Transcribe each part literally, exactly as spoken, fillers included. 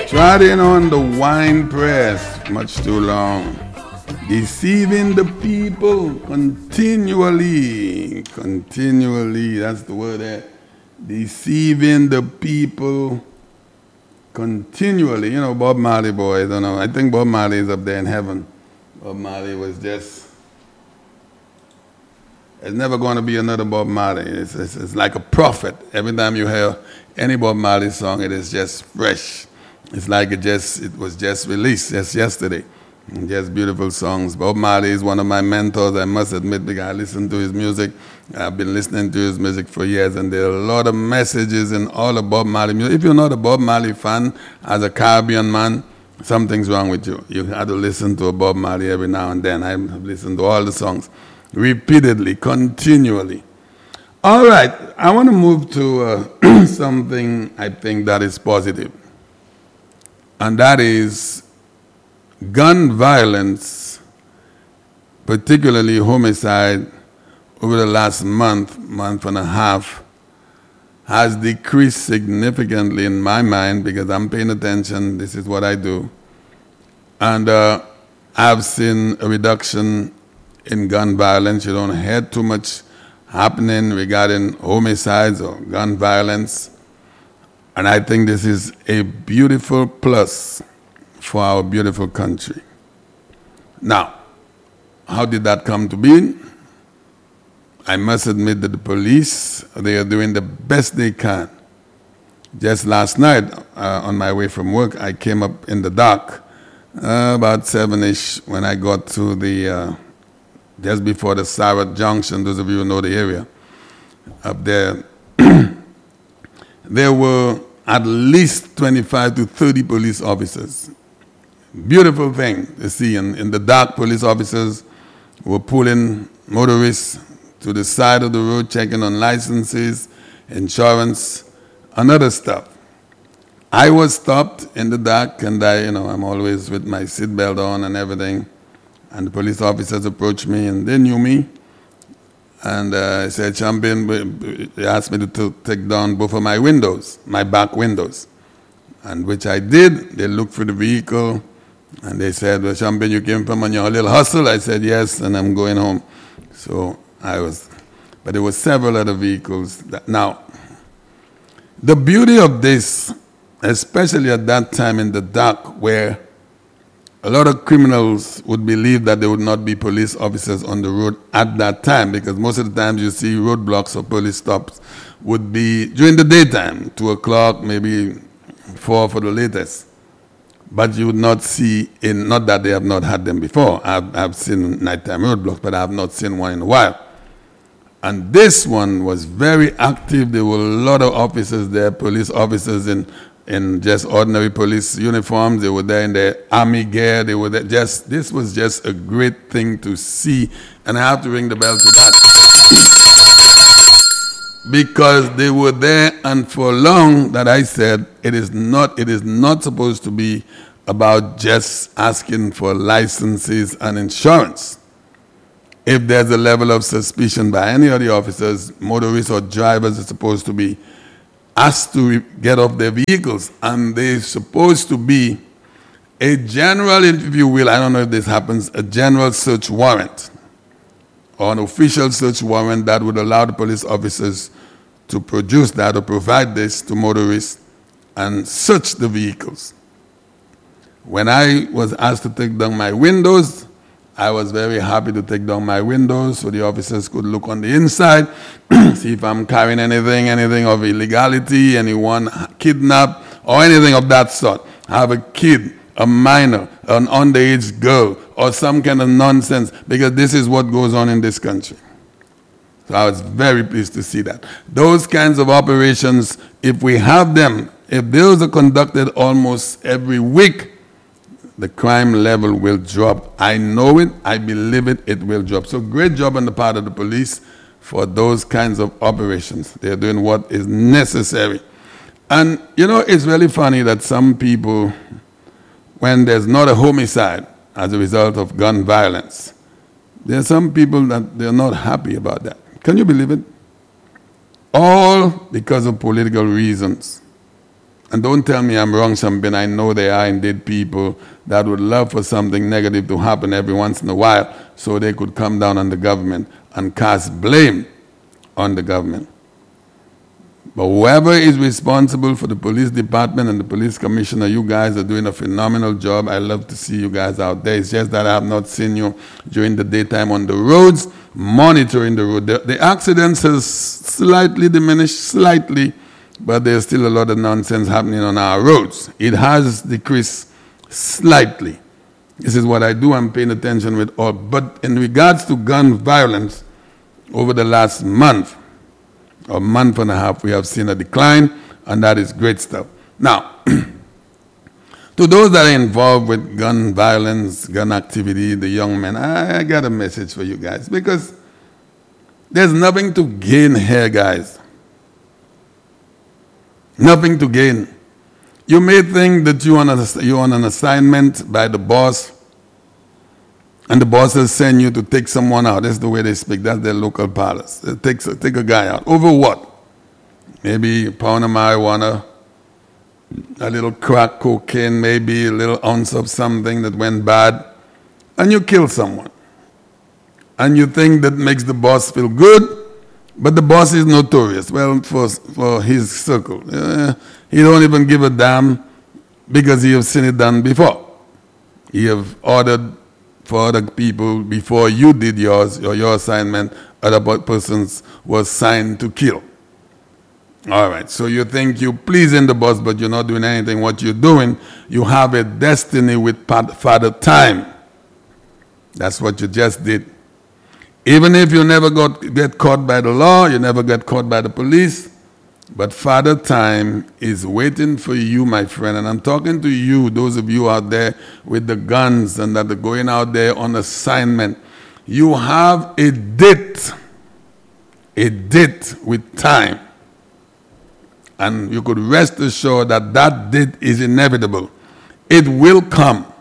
Trotting on the wine press much too long. Deceiving the people continually. Continually. That's the word there. Deceiving the people continually. You know, Bob Marley boy, I don't know. I think Bob Marley is up there in heaven. Bob Marley was just... There's never going to be another Bob Marley. It's, it's, it's like a prophet. Every time you hear any Bob Marley song, it is just fresh. It's like it just it was just released just yesterday. And just beautiful songs. Bob Marley is one of my mentors, I must admit, because I listen to his music. I've been listening to his music for years, and there are a lot of messages in all of Bob Marley music. If you're not a Bob Marley fan, as a Caribbean man, something's wrong with you. You have to listen to a Bob Marley every now and then. I've listened to all the songs repeatedly, continually. All right, I want to move to uh, something I think that is positive, and that is gun violence, particularly homicide, over the last month, month and a half, has decreased significantly in my mind because I'm paying attention. This is what I do. And uh, I've seen a reduction in gun violence. You don't hear too much happening regarding homicides or gun violence. And I think this is a beautiful plus for our beautiful country. Now, how did that come to be? I must admit that the police, they are doing the best they can. Just last night, uh, on my way from work, I came up in the dark, uh, about seven-ish, when I got to the, uh, just before the Sarat Junction, those of you who know the area, up there, there were at least twenty-five to thirty police officers. Beautiful thing to see. And in the dark, police officers were pulling motorists to the side of the road, checking on licenses, insurance, and other stuff. I was stopped in the dark, and I, you know, I'm always with my seatbelt on and everything. And the police officers approached me, and they knew me. And uh, I said, Champion, they asked me to t- take down both of my windows, my back windows. And which I did. They looked for the vehicle, and they said, well, Champion, you came from on your little hustle? I said, yes, and I'm going home. So I was, but there were several other vehicles. That, now, the beauty of this, especially at that time in the dark, where a lot of criminals would believe that there would not be police officers on the road at that time, because most of the times you see roadblocks or police stops would be during the daytime, two o'clock, maybe four for the latest. But you would not see, in, not that they have not had them before. I've, I've seen nighttime roadblocks, but I have not seen one in a while. And this one was very active. There were a lot of officers there, police officers in in just ordinary police uniforms. They were there in their army gear. They were there. Just this was just a great thing to see, and I have to ring the bell to that because they were there, and for long that I said it is not. It is not supposed to be about just asking for licenses and insurance. If there's a level of suspicion by any of the officers, motorists or drivers are supposed to be asked to get off their vehicles, and they're supposed to be a general, if you will, I don't know if this happens, a general search warrant or an official search warrant that would allow the police officers to produce that or provide this to motorists and search the vehicles. When I was asked to take down my windows, I was very happy to take down my windows so the officers could look on the inside, see if I'm carrying anything, anything of illegality, anyone kidnapped, or anything of that sort. Have a kid, a minor, an underage girl, or some kind of nonsense, because this is what goes on in this country. So I was very pleased to see that. Those kinds of operations, if we have them, if those are conducted almost every week, the crime level will drop. I know it, I believe it, it will drop. So great job on the part of the police for those kinds of operations. They're doing what is necessary. And, you know, it's really funny that some people, when there's not a homicide as a result of gun violence, there are some people that they're not happy about that. Can you believe it? All because of political reasons. And don't tell me I'm wrong, something. I know there are indeed people that would love for something negative to happen every once in a while so they could come down on the government and cast blame on the government. But whoever is responsible for the police department and the police commissioner, you guys are doing a phenomenal job. I love to see you guys out there. It's just that I have not seen you during the daytime on the roads, monitoring the road. The, the accidents has slightly diminished, slightly, but there's still a lot of nonsense happening on our roads. It has decreased slightly. This is what I do. I'm paying attention with all. But in regards to gun violence, over the last month, or month and a half, we have seen a decline, and that is great stuff. Now, to those that are involved with gun violence, gun activity, the young men, I, I got a message for you guys, because there's nothing to gain here, guys. Nothing to gain. You may think that you're on, a, you're on an assignment by the boss, and the boss will send you to take someone out. That's the way they speak. That's their local parlors. They take, take a guy out. Over what? Maybe a pound of marijuana, a little crack cocaine, maybe a little ounce of something that went bad, and you kill someone. And you think that makes the boss feel good, but the boss is notorious. Well, for, for his circle. Uh, he don't even give a damn because he has seen it done before. He have ordered for other people before you did yours, or your assignment, other persons was signed to kill. All right, so you think you're pleasing the boss, but you're not doing anything. What you're doing, you have a destiny with Father Time. That's what you just did. Even if you never got, get caught by the law, you never get caught by the police, but Father Time is waiting for you, my friend. And I'm talking to you, those of you out there with the guns and that are going out there on assignment. You have a date, a date with time. And you could rest assured that that date is inevitable. It will come.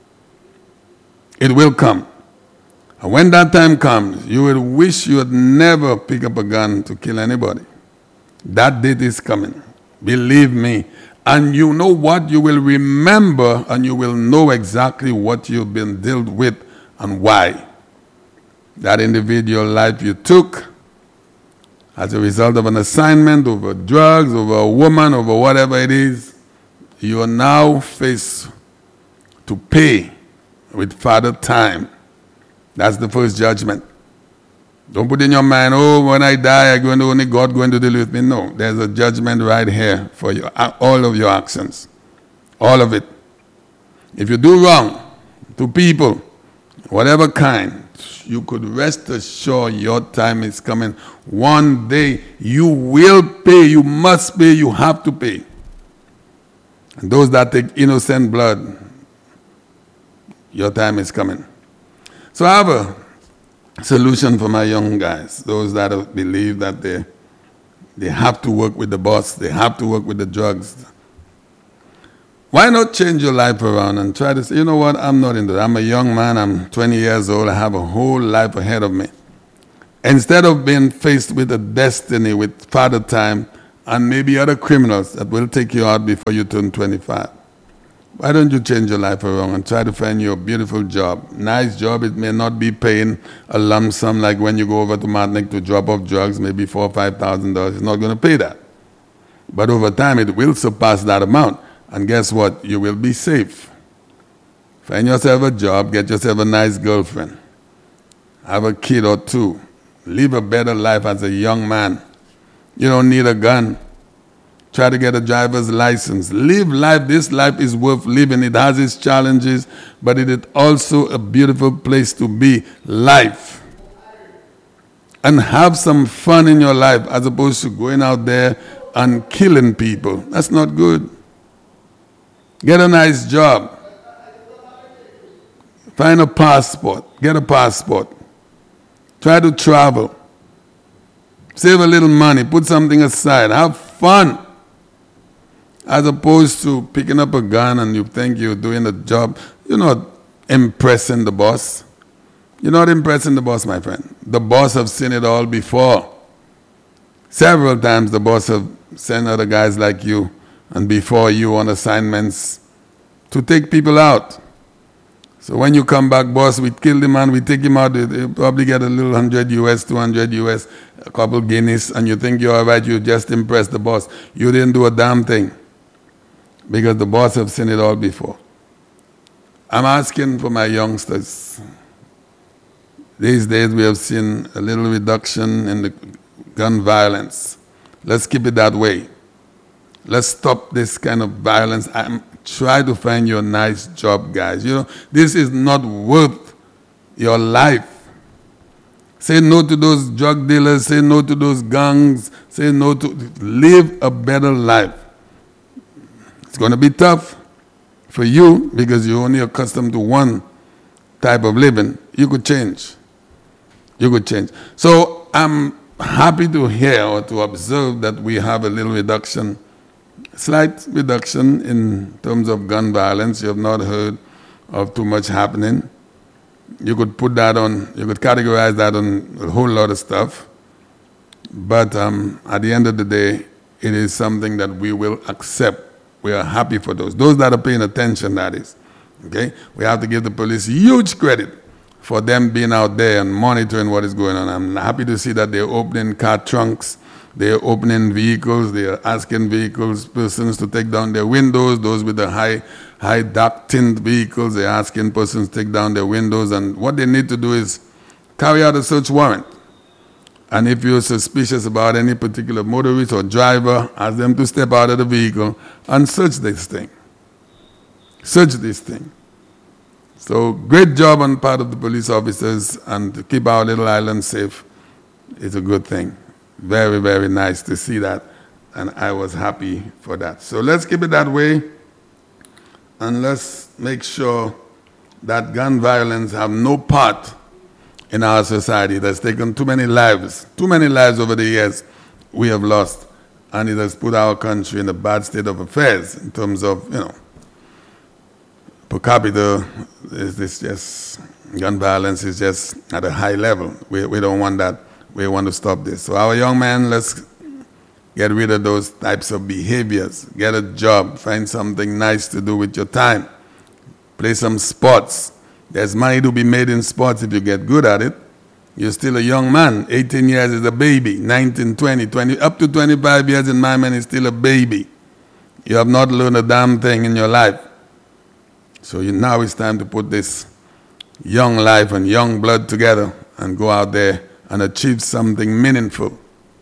It will come. And when that time comes, you will wish you had never picked up a gun to kill anybody. That date is coming. Believe me. And you know what? You will remember and you will know exactly what you've been dealt with and why. That individual life you took as a result of an assignment over drugs, over a woman, over whatever it is, you are now faced to pay with Father Time. That's the first judgment. Don't put in your mind, oh, when I die, I'm going to only God going to deal with me. No, there's a judgment right here for you, all of your actions, all of it. If you do wrong to people, whatever kind, you could rest assured your time is coming. One day you will pay, you must pay, you have to pay. And those that take innocent blood, your time is coming. So I have a solution for my young guys, those that believe that they, they have to work with the boss, they have to work with the drugs. Why not change your life around and try to say, you know what, I'm not into that. I'm a young man, I'm twenty years old, I have a whole life ahead of me. Instead of being faced with a destiny, with Father Time, and maybe other criminals that will take you out before you turn twenty-five. Why don't you change your life around and try to find you a beautiful job? Nice job. It may not be paying a lump sum like when you go over to Martinique to drop off drugs, maybe four or five thousand dollars. It's not going to pay that. But over time, it will surpass that amount. And guess what? You will be safe. Find yourself a job. Get yourself a nice girlfriend. Have a kid or two. Live a better life as a young man. You don't need a gun. Try to get a driver's license. Live life. This life is worth living. It has its challenges, but it is also a beautiful place to be. Life. And have some fun in your life as opposed to going out there and killing people. That's not good. Get a nice job. Find a passport. Get a passport. Try to travel. Save a little money. Put something aside. Have fun. As opposed to picking up a gun and you think you're doing a job. You're not impressing the boss. You're not impressing the boss, my friend. The boss have seen it all before. Several times the boss have sent other guys like you and before you on assignments to take people out. So when you come back, boss, we kill the man, we take him out, you probably get a little hundred U S, two hundred U S, a couple guineas, and you think you're all right, you just impressed the boss. You didn't do a damn thing because the boss have seen it all before. I'm asking for my youngsters. These days we have seen a little reduction in the gun violence. Let's keep it that way. Let's stop this kind of violence. I'm, try to find you a nice job, guys. You know, this is not worth your life. Say no to those drug dealers, say no to those gangs, say no to, live a better life. It's going to be tough for you because you're only accustomed to one type of living. You could change. You could change. So I'm happy to hear or to observe that we have a little reduction, slight reduction in terms of gun violence. You have not heard of too much happening. You could put that on, you could categorize that on a whole lot of stuff. But um, at the end of the day, it is something that we will accept. We are happy for those. Those that are paying attention, that is. Okay? We have to give the police huge credit for them being out there and monitoring what is going on. I'm happy to see that they're opening car trunks, they're opening vehicles, they're asking vehicles, persons to take down their windows, those with the high, high dark tint vehicles, they're asking persons to take down their windows, and what they need to do is carry out a search warrant. And if you're suspicious about any particular motorist or driver, ask them to step out of the vehicle and search this thing. Search this thing. So great job on part of the police officers, and to keep our little island safe is a good thing. Very, very nice to see that, and I was happy for that. So let's keep it that way, and let's make sure that gun violence have no part in our society. It has taken too many lives, too many lives over the years we have lost, and it has put our country in a bad state of affairs in terms of, you know, per capita, is this just, gun violence is just at a high level. We, we don't want that. We want to stop this. So our young men, let's get rid of those types of behaviors. Get a job, find something nice to do with your time. Play some sports. There's money to be made in sports if you get good at it. You're still a young man. eighteen years is a baby. nineteen, twenty, twenty, up to twenty-five years in my man is still a baby. You have not learned a damn thing in your life. So you, now it's time to put this young life and young blood together and go out there and achieve something meaningful.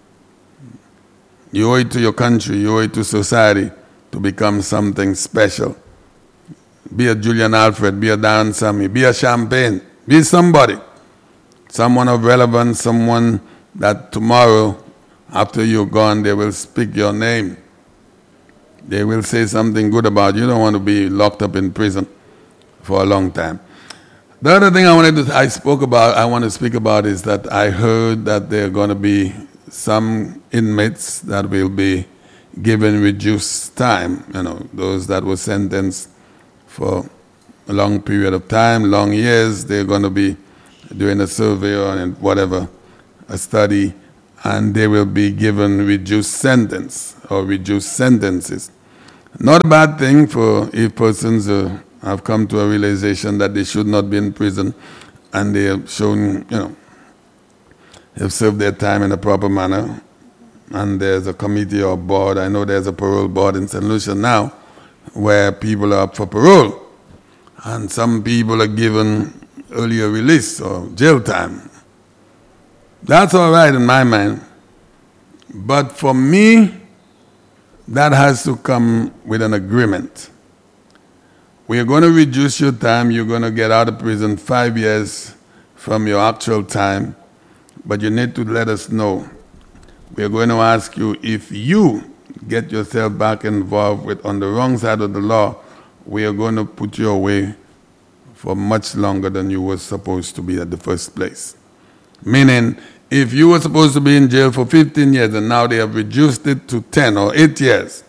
You owe it to your country, you owe it to society to become something special. Be a Julian Alfred, be a Dan Sammy, be a Champagne, be somebody. Someone of relevance, someone that tomorrow, after you're gone, they will speak your name. They will say something good about you. You don't want to be locked up in prison for a long time. The other thing I wanted to, I spoke about, I want to speak about is that I heard that there are going to be some inmates that will be given reduced time. You know, those that were sentenced for a long period of time, long years, they're going to be doing a survey or whatever, a study, and they will be given reduced sentence or reduced sentences. Not a bad thing for if persons uh, have come to a realization that they should not be in prison and they have shown, you know, have served their time in a proper manner, and there's a committee or board. I know there's a parole board in Saint Lucia now where people are up for parole, and some people are given earlier release or jail time. That's all right in my mind, but for me, that has to come with an agreement. We are going to reduce your time. You're going to get out of prison five years from your actual time, but you need to let us know. We are going to ask you if you get yourself back involved with on the wrong side of the law, we are going to put you away for much longer than you were supposed to be at the first place. Meaning, if you were supposed to be in jail for fifteen years and now they have reduced it to ten or eight years,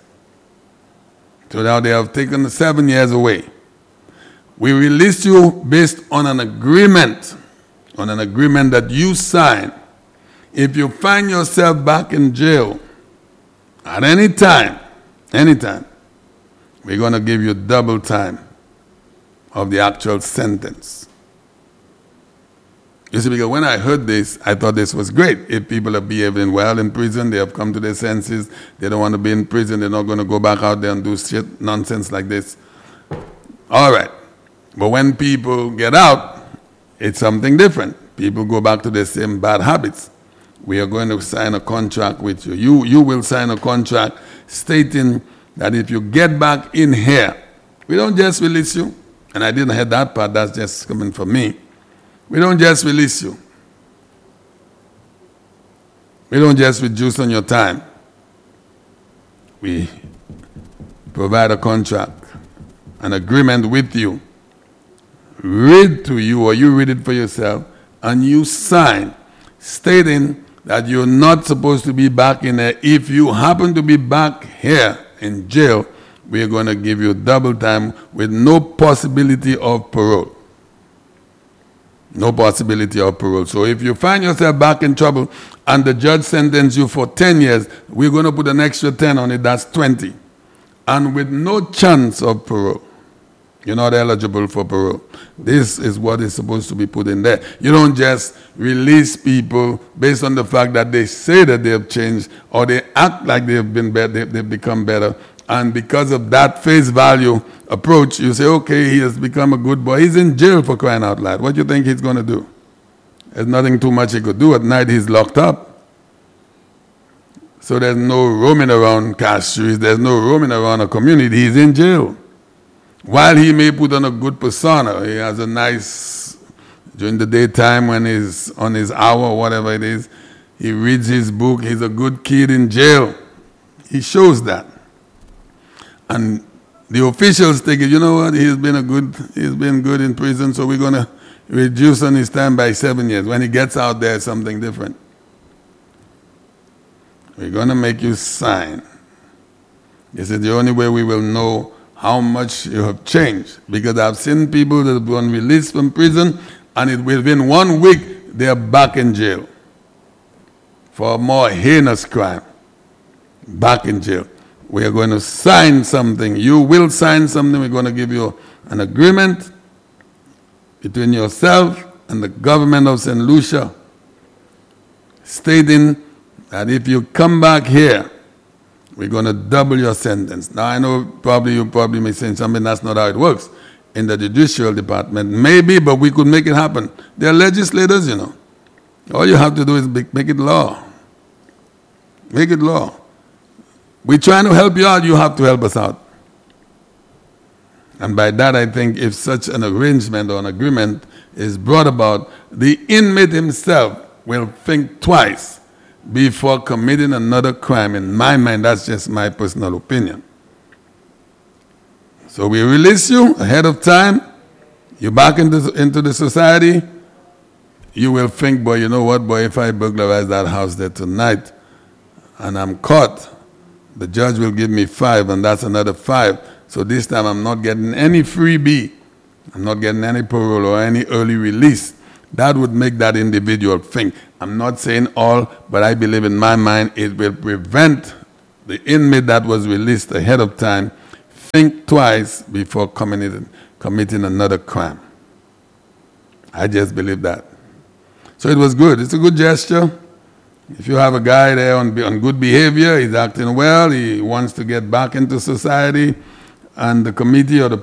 so now they have taken seven years away, we release you based on an agreement, on an agreement that you sign. If you find yourself back in jail at any time, any time, we're going to give you double time of the actual sentence. You see, because when I heard this, I thought this was great. If people are behaving well in prison, they have come to their senses, they don't want to be in prison, they're not going to go back out there and do shit, nonsense like this. All right. But when people get out, it's something different. People go back to their same bad habits. We are going to sign a contract with you. You, you will sign a contract stating that if you get back in here, we don't just release you. And I didn't hear that part, that's just coming from me. We don't just release you. We don't just reduce on your time. We provide a contract, an agreement with you, read to you, or you read it for yourself, and you sign, stating that you're not supposed to be back in there. If you happen to be back here in jail, we're going to give you double time with no possibility of parole. No possibility of parole. So if you find yourself back in trouble and the judge sentenced you for ten years, we're going to put an extra ten on it, that's twenty. And with no chance of parole. You're not eligible for parole. This is what is supposed to be put in there. You don't just release people based on the fact that they say that they have changed or they act like they've been better, they've become better. And because of that face value approach, you say, okay, he has become a good boy. He's in jail for crying out loud. What do you think he's going to do? There's nothing too much he could do. At night, he's locked up. So there's no roaming around cash streets. There's no roaming around a community. He's in jail. While he may put on a good persona, he has a nice, during the daytime when he's on his hour or whatever it is, he reads his book. He's a good kid in jail. He shows that. And the officials think, you know what, he's been a good, he's been good in prison, so we're going to reduce on his time by seven years. When he gets out there, it's something different. We're going to make you sign. This is the only way we will know how much you have changed. Because I've seen people that have been released from prison, and it, within one week, they are back in jail for a more heinous crime. Back in jail. We are going to sign something. You will sign something. We're going to give you an agreement between yourself and the government of Saint Lucia, stating that if you come back here, we're going to double your sentence. Now, I know probably you probably may say something, that's not how it works in the judicial department. Maybe, but we could make it happen. They're legislators, you know. All you have to do is make it law. Make it law. We're trying to help you out, you have to help us out. And by that, I think if such an arrangement or an agreement is brought about, the inmate himself will think twice before committing another crime. In my mind, that's just my personal opinion. So we release you ahead of time. You're back into, into the society. You will think, boy, you know what, boy, if I burglarize that house there tonight and I'm caught, the judge will give me five, and that's another five. So this time I'm not getting any freebie. I'm not getting any parole or any early release. That would make that individual think. I'm not saying all, but I believe in my mind it will prevent the inmate that was released ahead of time think twice before committing, committing another crime. I just believe that. So it was good. It's a good gesture. If you have a guy there on, on good behavior, he's acting well, he wants to get back into society, and the committee or the